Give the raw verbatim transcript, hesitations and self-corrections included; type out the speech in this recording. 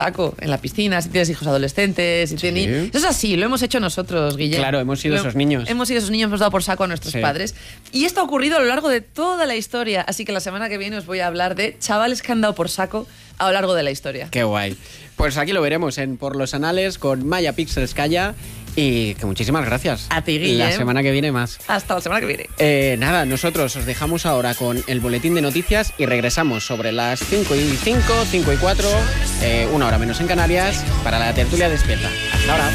saco en la piscina, si tienes hijos adolescentes, si Sí. tienes... Eso es así, lo hemos hecho nosotros, Guillem. Claro, hemos sido Lo- esos niños. Hemos sido esos niños, hemos dado por saco a nuestros Sí. padres. Y esto ha ocurrido a lo largo de toda la historia. Así que la semana que viene os voy a hablar de chavales que han dado por saco a lo largo de la historia. Qué guay. Pues aquí lo veremos en Por los Anales con Maya Pixelskaya. Y que muchísimas gracias. A ti, Guillem. La semana que viene más. Hasta la semana que viene. Eh, nada, nosotros os dejamos ahora con el boletín de noticias y regresamos sobre las cinco y cinco, cinco y cuatro, eh, una hora menos en Canarias, para la tertulia despierta. Hasta ahora.